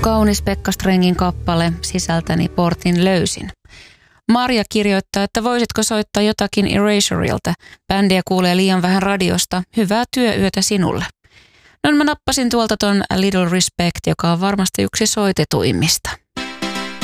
Kaunis Pekka Strengin kappale, sisältäni portin löysin. Marja kirjoittaa, että voisitko soittaa jotakin Erasureilta. Bändiä kuulee liian vähän radiosta. Hyvää työyötä sinulle. No mä nappasin tuolta ton A Little Respect, joka on varmasti yksi soitetuimmista.